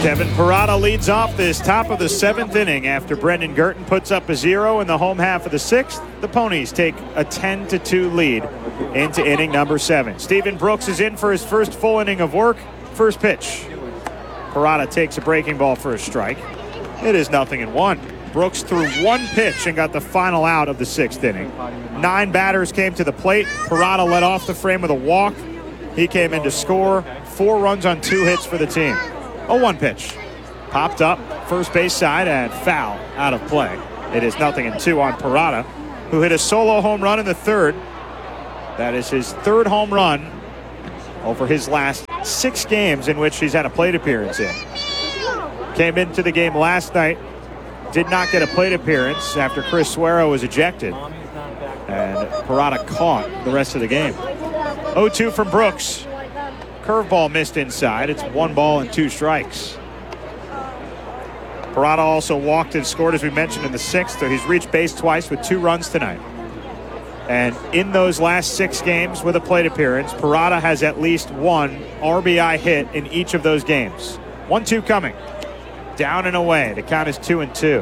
Kevin Parada leads off this top of the 7th inning after Brendan Girton puts up a 0 in the home half of the 6th. The Ponies take a 10-2 lead into inning number 7. Stephen Brooks is in for his first full inning of work. First pitch. Parada takes a breaking ball for a strike. It is 0-1. Brooks threw one pitch and got the final out of the 6th inning. 9 batters came to the plate. Parada led off the frame with a walk. He came in to score 4 runs on 2 hits for the team. A 1 pitch. Popped up, first base side, and foul out of play. It is 0-2 on Parada, who hit a solo home run in the 3rd. That is his 3rd home run over his last 6 games in which he's had a plate appearance in. Came into the game last night, did not get a plate appearance after Chris Suero was ejected. And Parada caught the rest of the game. 0-2 from Brooks. Curveball missed inside. It's 1 ball and 2 strikes. Parada also walked and scored, as we mentioned, in the 6th. So he's reached base twice with 2 runs tonight. And in those last 6 games with a plate appearance, Parada has at least 1 RBI hit in each of those games. 1-2 coming. Down and away. The count is 2-2.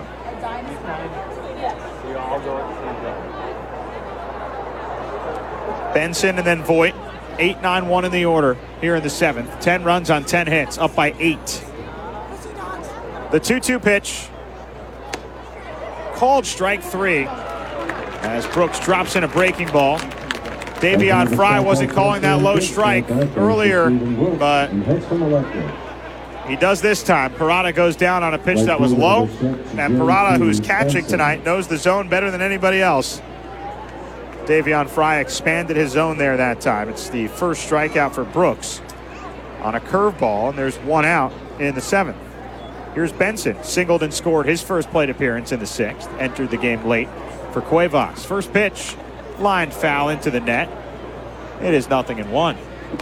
Benson and then Voit. 8-9-1 in the order here in the 7th. 10 runs on 10 hits, up by 8. The 2-2 pitch. Called strike 3 as Brooks drops in a breaking ball. Davion Fry wasn't calling that low strike earlier, but he does this time. Parada goes down on a pitch that was low, and Parada, who's catching tonight, knows the zone better than anybody else. Davion Fry expanded his zone there that time. It's the first strikeout for Brooks on a curveball, and there's 1 out in the 7th. Here's Benson, singled and scored his first plate appearance in the 6th. Entered the game late for Cuevas. First pitch, lined foul into the net. It is 0-1.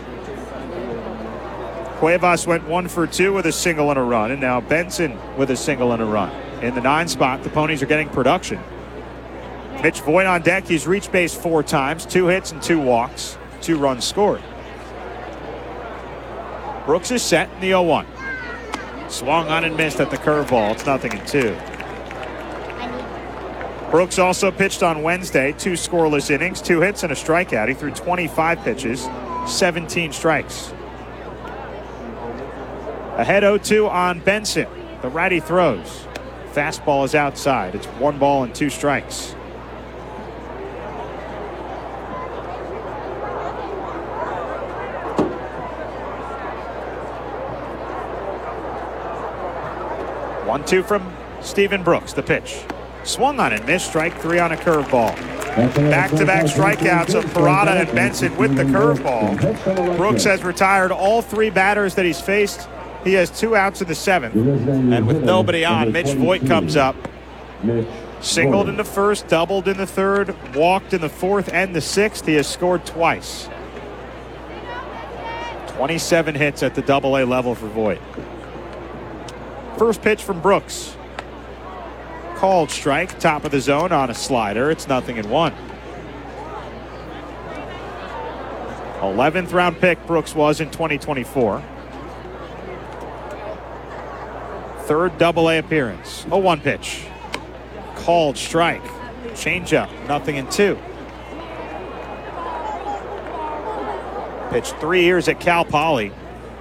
Cuevas went 1 for 2 with a single and a run, and now Benson with a single and a run. In the 9 spot, the Ponies are getting production. Mitch Voit on deck. He's reached base 4 times, 2 hits and 2 walks, 2 runs scored. Brooks is set in the 0-1. Swung on and missed at the curveball. It's 0-2. Brooks also pitched on Wednesday, 2 scoreless innings, 2 hits and a strikeout. He threw 25 pitches, 17 strikes. Ahead 0-2 on Benson. The righty throws. Fastball is outside. It's 1 ball and 2 strikes. One-two from Stephen Brooks, the pitch. Swung on and missed, strike 3 on a curveball. Back-to-back strikeouts of Parada and Benson with the curveball. Brooks has retired all 3 batters that he's faced. He has 2 outs in the 7th. And with nobody on, Mitch Voit comes up. Singled in the 1st, doubled in the 3rd, walked in the 4th and the 6th. He has scored twice. 27 hits at the AA level for Voit. First pitch from Brooks. Called strike, top of the zone on a slider. It's 0-1. 11th round pick Brooks was in 2024. 3rd AA appearance. A 1 pitch. Called strike. Changeup, 0-2. Pitched 3 years at Cal Poly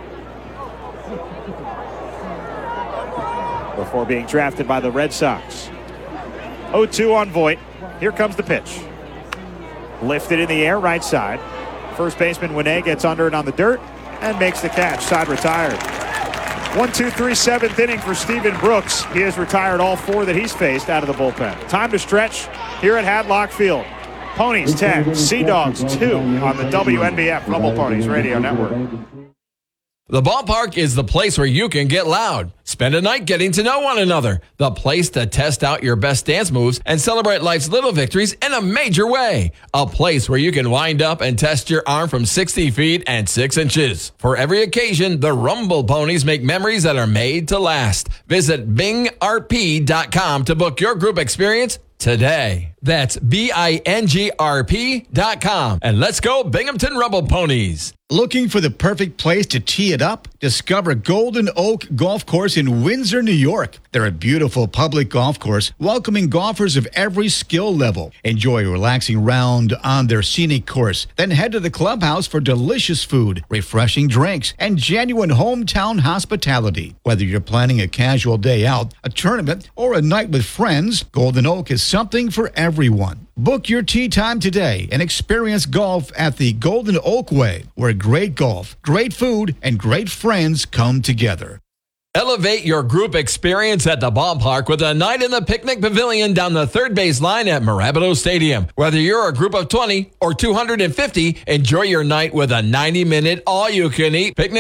before being drafted by the Red Sox. 0-2 on Voit. Here comes the pitch. Lifted in the air, right side. First baseman Winne gets under it on the dirt and makes the catch. Side retired. 1-2-3 7th inning for Stephen Brooks. He has retired all 4 that he's faced out of the bullpen. Time to stretch here at Hadlock Field. Ponies 10, Sea Dogs 2 on the WNBF Rumble Ponies Radio Network. The ballpark is the place where you can get loud. Spend a night getting to know one another. The place to test out your best dance moves and celebrate life's little victories in a major way. A place where you can wind up and test your arm from 60 feet and 6 inches. For every occasion, the Rumble Ponies make memories that are made to last. Visit bingrp.com to book your group experience today. That's BINGRP.com. And let's go Binghamton Rebel Ponies. Looking for the perfect place to tee it up? Discover Golden Oak Golf Course in Windsor, New York. They're a beautiful public golf course welcoming golfers of every skill level. Enjoy a relaxing round on their scenic course. Then head to the clubhouse for delicious food, refreshing drinks, and genuine hometown hospitality. Whether you're planning a casual day out, a tournament, or a night with friends, Golden Oak is something for everyone. Book your tee time today and experience golf at the Golden Oak Way, where great golf, great food, and great friends come together. Elevate your group experience at the ballpark with a night in the picnic pavilion down the third base line at Marabito Stadium. Whether you're a group of 20 or 250, enjoy your night with a 90-minute all-you-can-eat picnic